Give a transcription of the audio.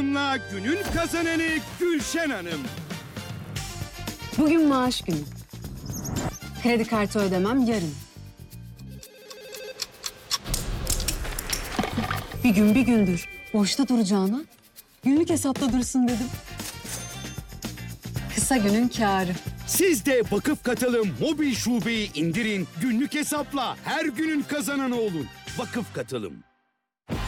Hanım'la günün kazananı Gülşen Hanım. Bugün maaş günü. Kredi kartı ödemem yarın. Bir gün bir gündür boşta duracağına günlük hesapta dursun dedim. Kısa günün kârı. Siz de Vakıf Katılım mobil şubeyi indirin. Günlük hesapla her günün kazananı olun. Vakıf Katılım.